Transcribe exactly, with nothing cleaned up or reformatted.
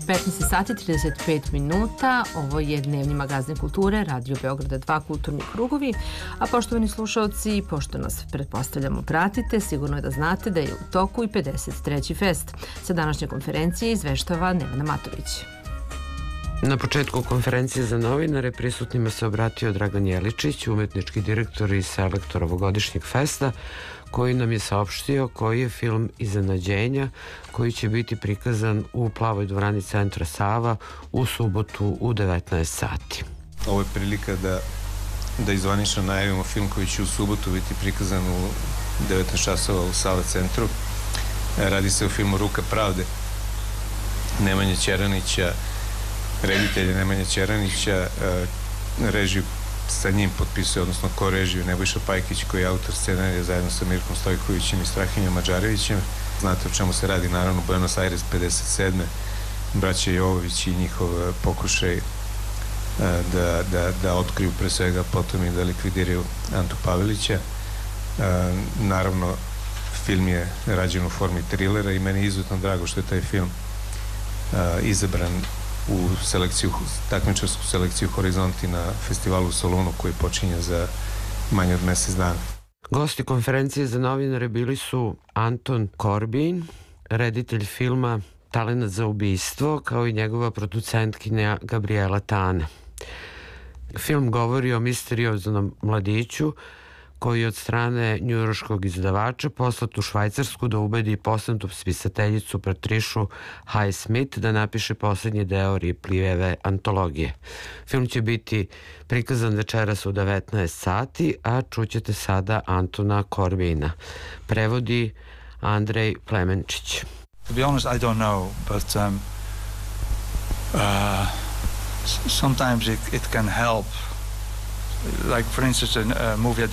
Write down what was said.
petnaest sati trideset pet minuta. Ovo je dnevni magazin kulture, Radio Beograda dva, Kulturni krugovi. A poštovani slušalci, pošto nas pretpostavljamo pratite, sigurno je da znate da je u toku i pedeset treći fest. Sa današnje konferencije izveštava Nevena Matović. Na početku konferencije za novinare prisutnima se obratio Dragan Jeličić, umetnički direktor i selektor ovogodišnjeg festa, koji nam je saopštio koji je film Iznenađenja, koji će biti prikazan u Plavoj dvorani Centra Sava u subotu u devetnaest sati. Ovo je prilika da, da izvanično najavimo film koji će u subotu biti prikazan u devetnaest časova u Sava centru. Radi se o filmu Ruka pravde Nemanje Ćeranića, reditelja Nemanja Ćeranića. Režiju sa njim potpisuje, odnosno ko režiju, Nebojša Pajkić, koji je autor scenarija zajedno sa Mirkom Stojkovićem i Strahinjom Mađarevićem. Znate o čemu se radi, naravno, Buenos Aires pedeset sedme, braća Jovović i njihov pokušaj da, da, da otkriju pre svega, potom i da likvidiraju Antu Pavelića. Naravno, film je rađen u formi trilera i meni je izuzetno drago što je taj film izabran u selekciju, takmičarsku selekciju Horizonti na festivalu u Solunu koji počinje za manje od mesec dana. Gosti konferencije za novinare bili su Anton Corbijn, reditelj filma Talenat za ubistvo, kao i njegova producentkinja Gabriela Tane. Film govori o misterioznom mladiću koji je od strane njujorškog izdavača poslat u Švajcarsku da ubedi poznatu spisateljicu Patrišu Highsmith da napiše poslednji deo Riplijeve antologije. Film će biti prikazan večeras u devetnaest sati, a čućete sada Antona Corbijna. Prevodi Andrej Plemenčić. To be honest, I don't know, but um, uh, sometimes it, it can help. Like, for instance, a, a movie